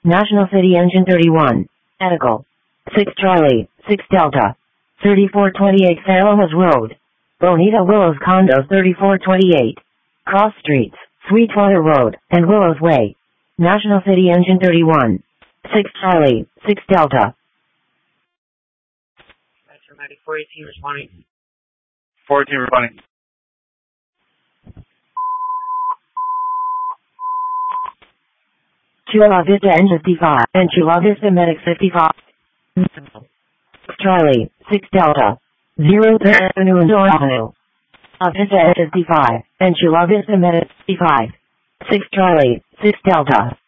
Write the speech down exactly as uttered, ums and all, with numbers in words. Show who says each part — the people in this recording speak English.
Speaker 1: National City Engine thirty-one. Ethical. six Charlie, six Delta. thirty-four twenty-eight Salem Hills Road. Bonita Willows Condos thirty-four twenty-eight. Cross Streets, Sweetwater Road, and Willows Way. National City Engine thirty-one. six Charlie, six Delta.
Speaker 2: Metro ninety-four eighteen responding.
Speaker 3: fourteen responding.
Speaker 1: Chula Vista Engine fifty-five, and Chula Vista Medic fifty-five. Charlie, six Delta. zero third Avenue and Door Avenue. Chula Vista Engine fifty-five, and Chula Vista Medic fifty-five. six Charlie, six Delta.